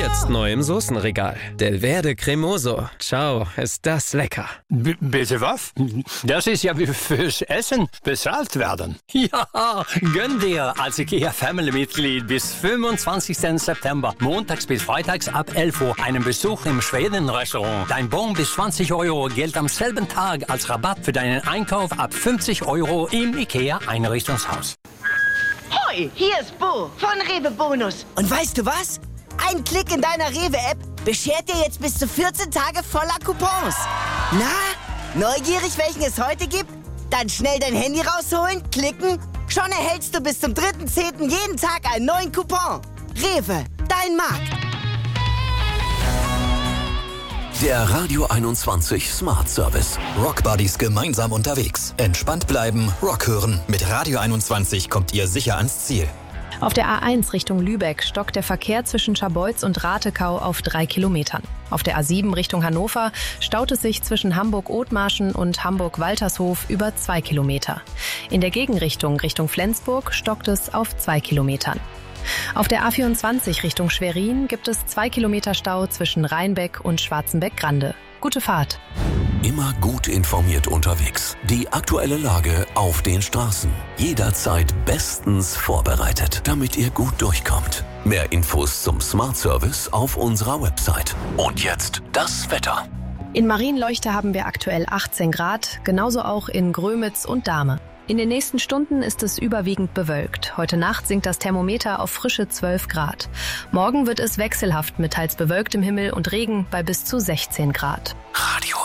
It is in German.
Jetzt neu im Soßenregal. Delverde Cremoso. Ciao, ist das lecker. Bitte was? Das ist ja wie fürs Essen bezahlt werden. Ja, gönn dir als IKEA-Family-Mitglied bis 25. September, montags bis freitags ab 11 Uhr, einen Besuch im Schweden-Restaurant. Dein Bon bis 20 Euro gilt am selben Tag als Rabatt für deinen Einkauf ab 50 Euro im IKEA-Einrichtungshaus. Hoi, hier ist Bo von Rewe Bonus. Und weißt du was? Ein Klick in deiner Rewe-App beschert dir jetzt bis zu 14 Tage voller Coupons. Na, neugierig, welchen es heute gibt? Dann schnell dein Handy rausholen, klicken. Schon erhältst du bis zum 3.10. jeden Tag einen neuen Coupon. Rewe, dein Markt. Der Radio 21 Smart Service. Rock Buddies gemeinsam unterwegs. Entspannt bleiben, Rock hören. Mit Radio 21 kommt ihr sicher ans Ziel. Auf der A1 Richtung Lübeck stockt der Verkehr zwischen Scharbeutz und Ratekau auf 3 Kilometern. Auf der A7 Richtung Hannover staut es sich zwischen Hamburg-Othmarschen und Hamburg-Waltershof über 2 Kilometer. In der Gegenrichtung Richtung Flensburg stockt es auf 2 Kilometern. Auf der A24 Richtung Schwerin gibt es 2 Kilometer Stau zwischen Rheinbeck und Schwarzenbeck-Grande. Gute Fahrt. Immer gut informiert unterwegs. Die aktuelle Lage auf den Straßen. Jederzeit bestens vorbereitet, damit ihr gut durchkommt. Mehr Infos zum Smart Service auf unserer Website. Und jetzt das Wetter. In Marienleuchte haben wir aktuell 18 Grad, genauso auch in Grömitz und Dahme. In den nächsten Stunden ist es überwiegend bewölkt. Heute Nacht sinkt das Thermometer auf frische 12 Grad. Morgen wird es wechselhaft mit teils bewölktem Himmel und Regen bei bis zu 16 Grad. Radio